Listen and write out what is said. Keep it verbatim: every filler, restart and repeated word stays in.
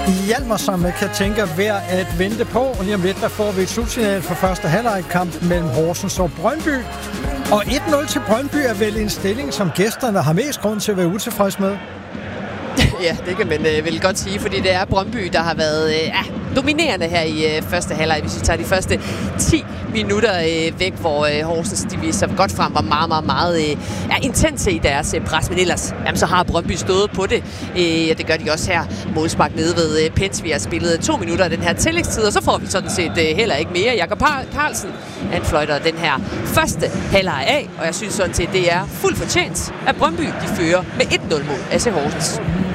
Hjalmar, som kan tænke værd at vente på. Og lige om lidt, der får vi et slutsignal for første halvlegkamp mellem Horsens og Brøndby. Og et nul til Brøndby er vel en stilling, som gæsterne har mest grund til at være utilfreds med. Ja, det kan man øh, vel godt sige, fordi det er Brøndby, der har været øh, ja, dominerende her i øh, første halvleg. Hvis vi tager de første ti minutter øh, væk, hvor øh, Horsens de viser godt frem, var meget, meget, meget øh, ja, intense i deres øh, pres. Men ellers, jamen, så har Brøndby stået på det. Øh, det gør de også her. Målspark nede ved øh, Pens. Vi har spillet to minutter af den her tillægstid, og så får vi sådan set øh, heller ikke mere. Jakob Carlsen, han fløjter den her første halvleg af, og jeg synes sådan set, det er fuldt fortjent, at Brøndby de fører med et nul mod A C Horsens.